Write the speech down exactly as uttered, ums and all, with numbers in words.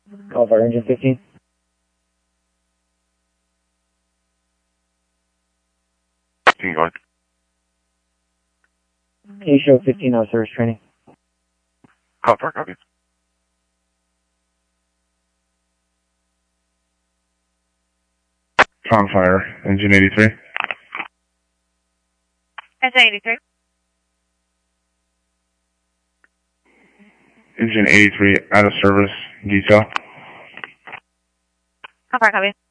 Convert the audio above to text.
Call fire engine fifteen. fifteen going. Can you show fifteen out of service training? Call fire, copy. Com fire, engine eighty-three. Engine eighty-three. Engine eighty-three out of service, detail. Call fire, copy.